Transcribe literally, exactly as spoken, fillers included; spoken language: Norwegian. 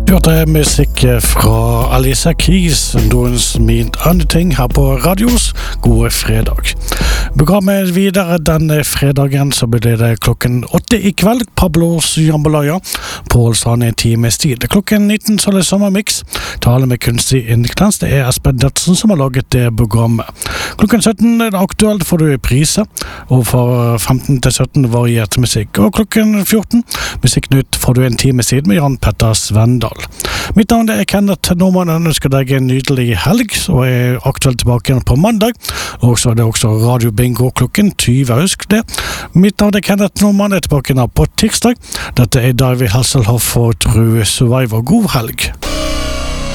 Hørte musikk fra Alicia Keys, Doing Me Anything her på Radios Gode Fredag. Programmet videre denne fredagen, så blir det klokken åtte i kveld, Pablos Jambalaya, på Ålstrand en times tid. Klokken nitten så er det sommermix, tale med kunstig ingrediens, det er Espen Detsen som har laget det programmet. Klokken sytten er det aktuelt, får du priser, og fra femten til sytten variert musikk. Og klokken fjorten, Musikknytt, får du en times tid med Jan Petter Svendal. Mitt navn er Kenneth Normann, jeg ønsker deg en nydelig helg, og er aktuelt tilbake igjen på mandag, og så er det også Radio Bingo klokken tyve, husk det. Mitt navn er Kenneth Normann, jeg er tilbake igjen på tirsdag. Dette er David Hasselhoff og True Survivor. God helg!